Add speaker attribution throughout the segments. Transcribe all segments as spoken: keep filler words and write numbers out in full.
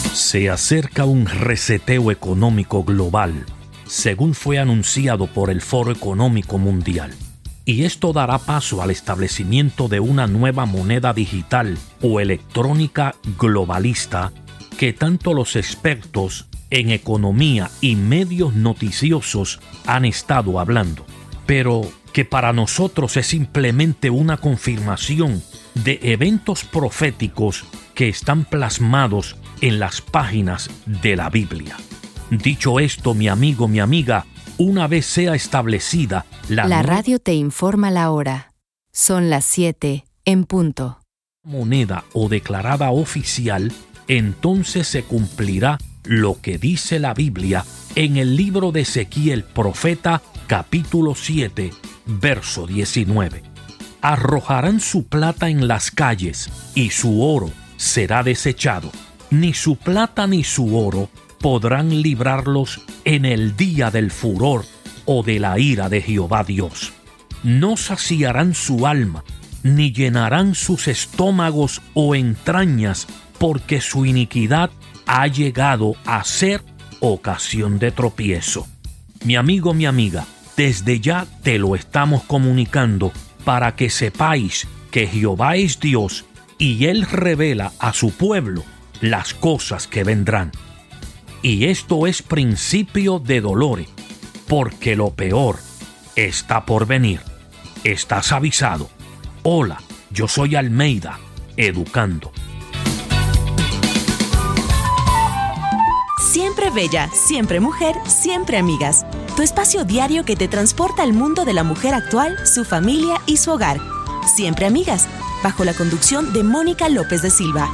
Speaker 1: Se acerca un reseteo económico global, según fue anunciado por el Foro Económico Mundial. Y esto dará paso al establecimiento de una nueva moneda digital o electrónica globalista que tanto los expertos en economía y medios noticiosos han estado hablando, pero que para nosotros es simplemente una confirmación de eventos proféticos que están plasmados en las páginas de la Biblia. Dicho esto, mi amigo, mi amiga, una vez sea establecida la...
Speaker 2: La radio te informa la hora. Son las siete en punto.
Speaker 1: Moneda o declarada oficial, entonces se cumplirá lo que dice la Biblia en el libro de Ezequiel, profeta, capítulo siete, verso diecinueve. Arrojarán su plata en las calles y su oro será desechado. Ni su plata ni su oro podrán librarlos en el día del furor o de la ira de Jehová Dios. No saciarán su alma, ni llenarán sus estómagos o entrañas, porque su iniquidad ha llegado a ser ocasión de tropiezo. Mi amigo, mi amiga, desde ya te lo estamos comunicando para que sepáis que Jehová es Dios y Él revela a su pueblo las cosas que vendrán. Y esto es principio de dolores, porque lo peor está por venir. Estás avisado. Hola, yo soy Almeida, educando.
Speaker 3: Siempre bella, siempre mujer, siempre amigas. Tu espacio diario que te transporta al mundo de la mujer actual, su familia y su hogar. Siempre amigas, bajo la conducción de Mónica López de Silva.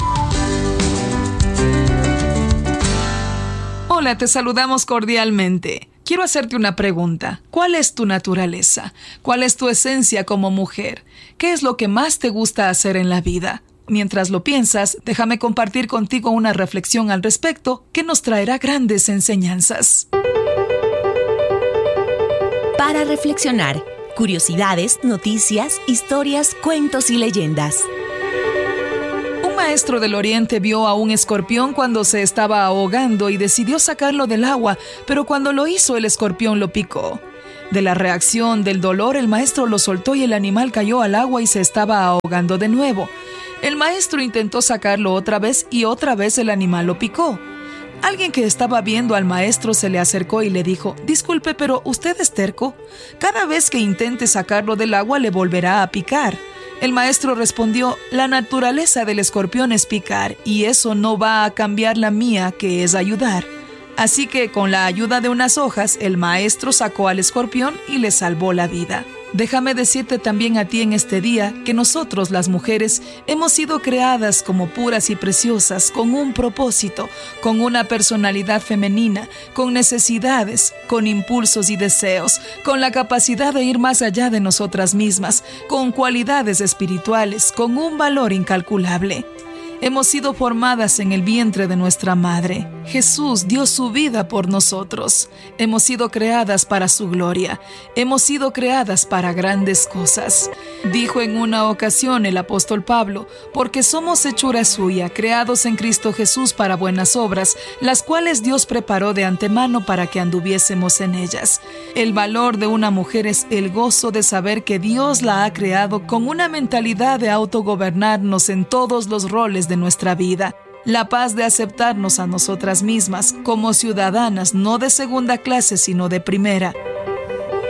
Speaker 4: Hola, te saludamos cordialmente. Quiero hacerte una pregunta. ¿Cuál es tu naturaleza? ¿Cuál es tu esencia como mujer? ¿Qué es lo que más te gusta hacer en la vida? Mientras lo piensas, déjame compartir contigo una reflexión al respecto que nos traerá grandes enseñanzas.
Speaker 3: Para reflexionar, curiosidades, noticias, historias, cuentos y leyendas.
Speaker 4: Un maestro del Oriente vio a un escorpión cuando se estaba ahogando y decidió sacarlo del agua, pero cuando lo hizo el escorpión lo picó. De la reacción del dolor, el maestro lo soltó y el animal cayó al agua y se estaba ahogando de nuevo. El maestro intentó sacarlo otra vez y otra vez el animal lo picó. Alguien que estaba viendo al maestro se le acercó y le dijo: «Disculpe, pero ¿usted es terco? Cada vez que intente sacarlo del agua le volverá a picar». El maestro respondió: «La naturaleza del escorpión es picar y eso no va a cambiar la mía, que es ayudar». Así que con la ayuda de unas hojas, el maestro sacó al escorpión y le salvó la vida. Déjame decirte también a ti en este día que nosotros, las mujeres, hemos sido creadas como puras y preciosas, con un propósito, con una personalidad femenina, con necesidades, con impulsos y deseos, con la capacidad de ir más allá de nosotras mismas, con cualidades espirituales, con un valor incalculable. Hemos sido formadas en el vientre de nuestra madre. Jesús dio su vida por nosotros. Hemos sido creadas para su gloria. Hemos sido creadas para grandes cosas. Dijo en una ocasión el apóstol Pablo: «Porque somos hechura suya, creados en Cristo Jesús para buenas obras, las cuales Dios preparó de antemano para que anduviésemos en ellas». El valor de una mujer es el gozo de saber que Dios la ha creado con una mentalidad de autogobernarnos en todos los roles de nuestra vida. La paz de aceptarnos a nosotras mismas como ciudadanas no de segunda clase sino de primera.